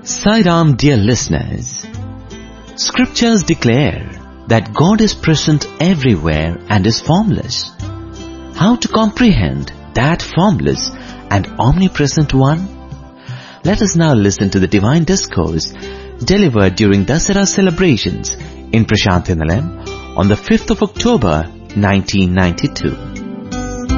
Sai Ram, dear listeners, Scriptures declare that God is present everywhere and is formless. How to comprehend that formless and omnipresent one? Let us now listen to the divine discourse delivered during Dasara celebrations in Prasanthi Nilayam on the 5th of October 1992.